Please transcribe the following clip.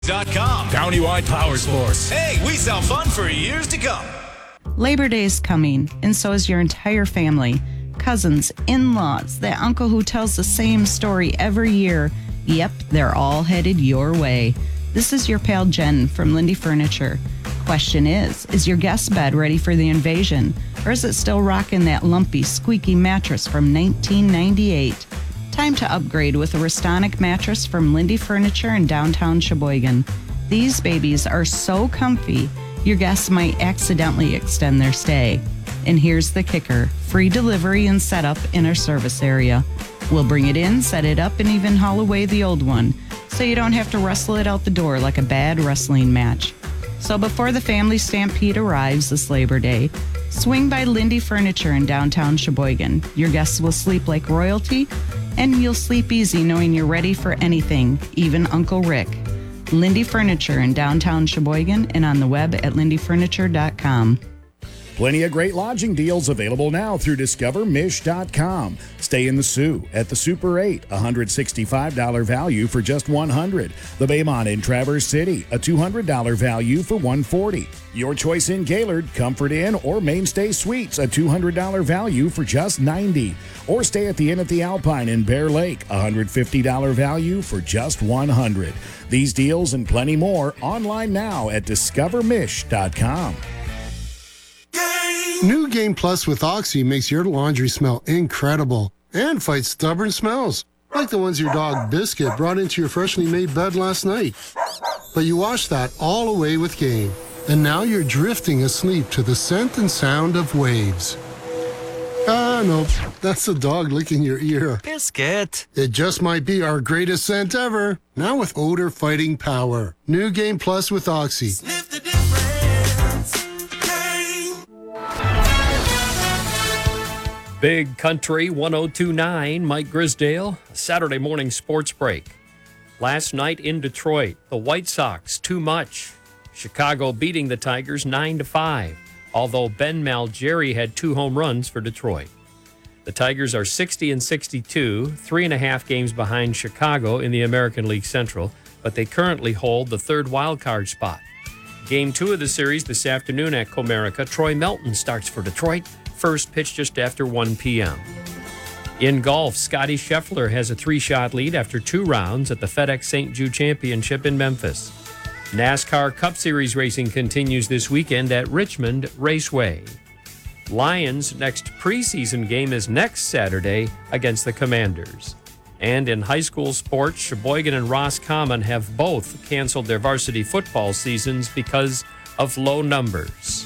Countywide Power Sports. Hey, we sell fun for years to come. Labor Day is coming, and so is your entire family. Cousins, in-laws, that uncle who tells the same story every year. Yep, they're all headed your way. This is your pal Jen from Lindy Furniture. Question is your guest bed ready for the invasion? Or is it still rocking that lumpy, squeaky mattress from 1998? Time to upgrade with a Restonic mattress from Lindy Furniture in downtown Sheboygan. These babies are so comfy, your guests might accidentally extend their stay. And here's the kicker: free delivery and setup in our service area. We'll bring it in, set it up, and even haul away the old one, so you don't have to wrestle it out the door like a bad wrestling match. So before the family stampede arrives this Labor Day, swing by Lindy Furniture in downtown Sheboygan. Your guests will sleep like royalty, and you'll sleep easy knowing you're ready for anything, even Uncle Rick. Lindy Furniture in downtown Sheboygan and on the web at lindyfurniture.com. Plenty of great lodging deals available now through discovermish.com. Stay in the Sioux at the Super 8, $165 value for just $100. The Baymont in Traverse City, a $200 value for $140. Your choice in Gaylord, Comfort Inn, or Mainstay Suites, a $200 value for just $90. Or stay at the Inn at the Alpine in Bear Lake, $150 value for just $100. These deals and plenty more online now at discovermish.com. New Game Plus with Oxy makes your laundry smell incredible and fights stubborn smells, like the ones your dog Biscuit brought into your freshly made bed last night. But you washed that all away with Game, and now you're drifting asleep to the scent and sound of waves. No, that's the dog licking your ear. Biscuit. It just might be our greatest scent ever, now with odor-fighting power. New Game Plus with Oxy. Sniff the difference. Big Country 102.9, Mike Grisdale, Saturday morning sports break. Last night in Detroit, the White Sox, too much. Chicago beating the Tigers 9-5, although Ben Malgeri had 2 home runs for Detroit. The Tigers are 60-62, 3.5 games behind Chicago in the American League Central, but they currently hold the 3rd wildcard spot. Game 2 of the series this afternoon at Comerica, Troy Melton starts for Detroit. First pitch just after 1 p.m. In golf, Scotty Scheffler has a 3-shot lead after 2 rounds at the FedEx St. Jude Championship in Memphis. NASCAR Cup Series racing continues this weekend at Richmond Raceway. Lions' next preseason game is next Saturday against the Commanders. And in high school sports, Sheboygan and Roscommon have both canceled their varsity football seasons because of low numbers.